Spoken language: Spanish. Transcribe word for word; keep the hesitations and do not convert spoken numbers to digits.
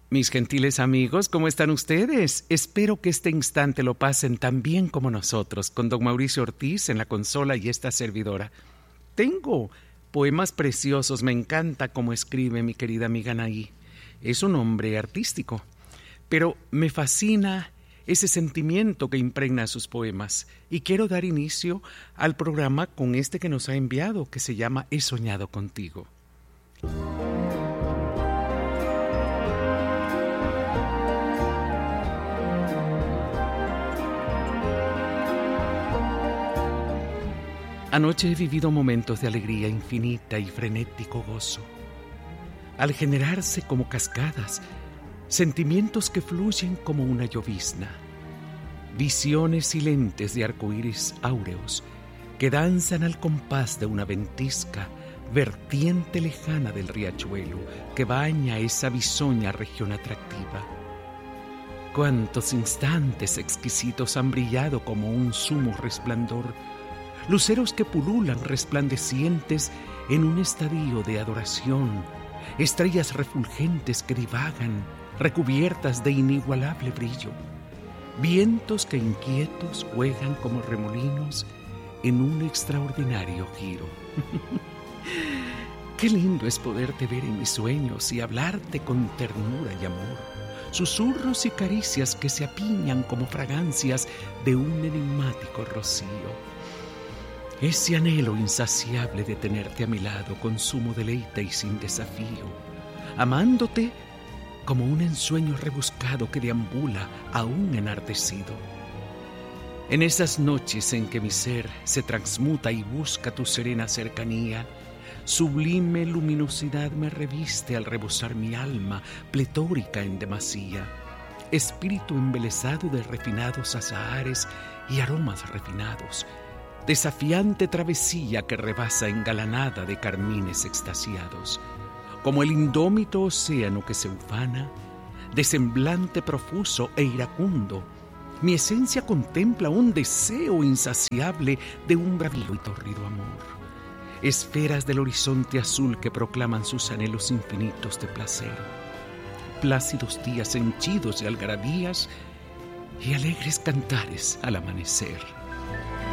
Mis gentiles amigos, ¿cómo están ustedes? Espero que este instante lo pasen tan bien como nosotros, con don Mauricio Ortiz en la consola y esta servidora. Tengo poemas preciosos, me encanta cómo escribe mi querida amiga Anaí. Es un hombre artístico, pero me fascina ese sentimiento que impregna sus poemas. Y quiero dar inicio al programa con este que nos ha enviado, que se llama He soñado contigo. Anoche he vivido momentos de alegría infinita y frenético gozo. Al generarse como cascadas, sentimientos que fluyen como una llovizna, visiones silentes de arcoíris áureos que danzan al compás de una ventisca vertiente lejana del riachuelo que baña esa bisoña región atractiva. Cuántos instantes exquisitos han brillado como un sumo resplandor, luceros que pululan resplandecientes en un estadio de adoración, estrellas refulgentes que divagan, recubiertas de inigualable brillo, vientos que inquietos juegan como remolinos en un extraordinario giro. Qué lindo es poderte ver en mis sueños y hablarte con ternura y amor, susurros y caricias que se apiñan como fragancias de un enigmático rocío. Ese anhelo insaciable de tenerte a mi lado con sumo deleite y sin desafío, amándote como un ensueño rebuscado que deambula aún enardecido. En esas noches en que mi ser se transmuta y busca tu serena cercanía, sublime luminosidad me reviste al rebosar mi alma, pletórica en demasía, espíritu embelesado de refinados azahares y aromas refinados, desafiante travesía que rebasa engalanada de carmines extasiados, como el indómito océano que se ufana, de semblante profuso e iracundo, mi esencia contempla un deseo insaciable de un bravío y torrido amor, esferas del horizonte azul que proclaman sus anhelos infinitos de placer, plácidos días henchidos de algarabías y alegres cantares al amanecer.